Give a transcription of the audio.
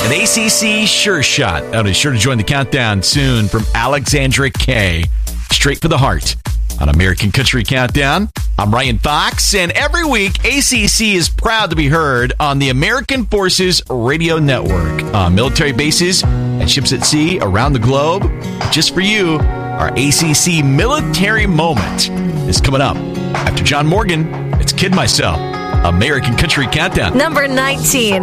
An ACC sure shot. I'll be sure to join the countdown soon from Alexandra Kay. Straight for the heart. On American Country Countdown, I'm Ryan Fox, and every week, ACC is proud to be heard on the American Forces Radio Network, on military bases and ships at sea around the globe. Just for you, our ACC Military Moment is coming up. After John Morgan, it's Kid Myself, American Country Countdown. Number 19.